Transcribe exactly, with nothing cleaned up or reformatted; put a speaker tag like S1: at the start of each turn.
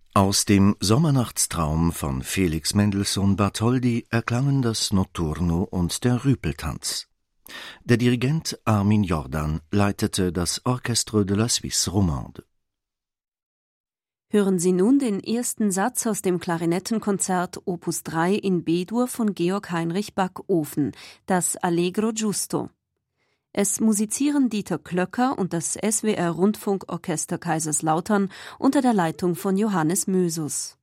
S1: Aus dem Sommernachtstraum von Felix Mendelssohn Bartholdy erklangen das Notturno und der Rüpeltanz. Der Dirigent Armin Jordan leitete das Orchestre de la Suisse Romande.
S2: Hören Sie nun den ersten Satz aus dem Klarinettenkonzert Opus drei in B-Dur von Georg Heinrich Backofen, das Allegro Giusto. Es musizieren Dieter Klöcker und das S W R Rundfunkorchester Kaiserslautern unter der Leitung von Johannes Mösus.